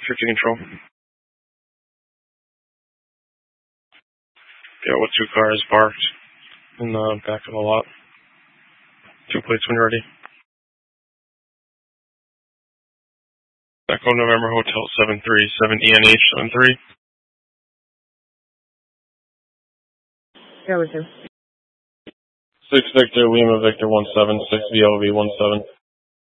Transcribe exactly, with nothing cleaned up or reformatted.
fifty control. Yeah, with two cars parked in the back of the lot. Two plates when you're ready. Echo November Hotel seven three seven E N H seven three. Yeah, with him. Six Victor Lima Victor one seven six V L V one seven.